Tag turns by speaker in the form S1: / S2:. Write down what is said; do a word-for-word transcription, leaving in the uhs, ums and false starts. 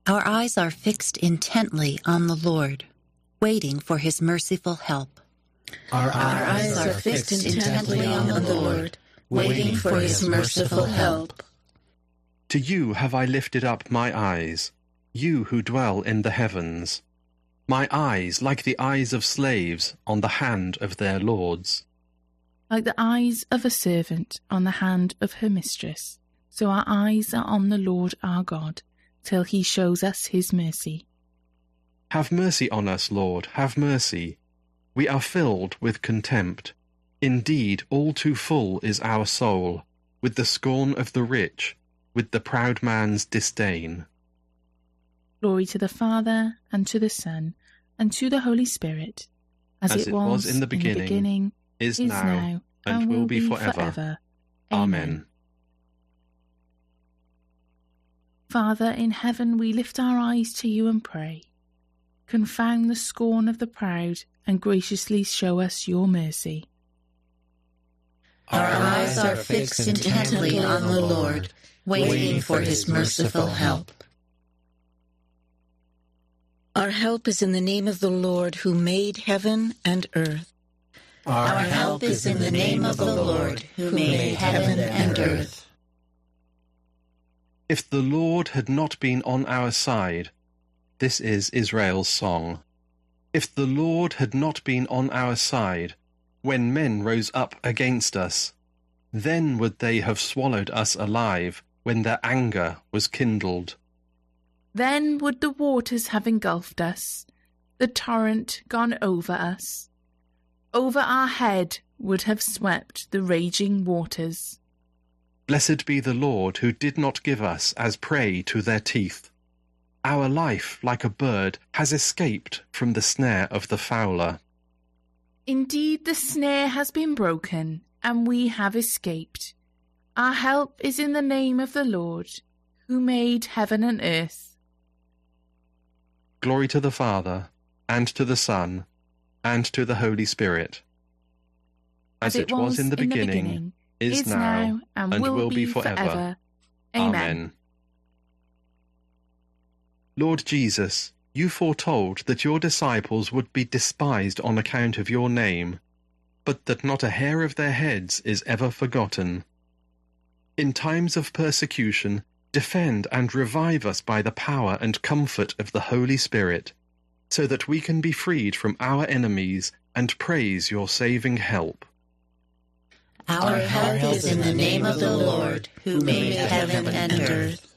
S1: Our eyes are fixed intently on the Lord, waiting for his merciful help.
S2: Our,
S1: Our eyes are fixed intently on the Lord, waiting for his merciful help.
S3: To you have I lifted up my eyes, you who dwell in the heavens. My eyes, like the eyes of slaves, on the hand of their lords.
S4: Like the eyes of a servant on the hand of her mistress, so our eyes are on the Lord our God, till he shows us his mercy.
S3: Have mercy on us, Lord, have mercy. We are filled with contempt. Indeed, all too full is our soul, with the scorn of the rich, with the proud man's disdain.
S4: Glory to the Father, and to the Son, and to the Holy Spirit, as,
S3: as
S4: it,
S3: it
S4: was,
S3: was in the beginning,
S4: in the beginning
S3: is,
S4: is
S3: now,
S4: now,
S3: and,
S4: and
S3: will be
S4: forever.
S3: forever.
S4: Amen.
S3: Amen.
S4: Father, in heaven we lift our eyes to you and pray. Confound the scorn of the proud, and graciously show us your mercy.
S1: Our eyes are fixed intently on the Lord, waiting for his merciful help.
S5: Our help is in the name of the Lord who made heaven and earth.
S1: Our help is in the name of the Lord who made heaven and earth.
S3: If the Lord had not been on our side, this is Israel's song. If the Lord had not been on our side, when men rose up against us, then would they have swallowed us alive when their anger was kindled.
S4: Then would the waters have engulfed us, the torrent gone over us. Over our head would have swept the raging waters.
S3: Blessed be the Lord who did not give us as prey to their teeth. Our life, like a bird, has escaped from the snare of the fowler.
S4: Indeed, the snare has been broken, and we have escaped. Our help is in the name of the Lord, who made heaven and earth.
S3: Glory to the Father, and to the Son, and to the Holy Spirit. As, As it was, was in the beginning, the beginning is, is now, now and, and will, will be forever. forever.
S4: Amen.
S3: Amen. Lord Jesus, you foretold that your disciples would be despised on account of your name, but that not a hair of their heads is ever forgotten. In times of persecution, defend and revive us by the power and comfort of the Holy Spirit, so that we can be freed from our enemies and praise your saving help.
S1: Our help is in the name of the Lord, who made heaven and earth.